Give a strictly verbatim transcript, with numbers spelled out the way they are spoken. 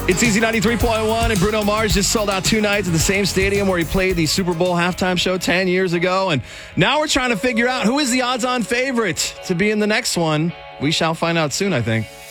It's Easy ninety-three point one, and Bruno Mars just sold out two nights at the same stadium where he played the Super Bowl halftime show ten years ago. And now we're trying to figure out who is the odds-on favorite to be in the next one. We shall find out soon, I think.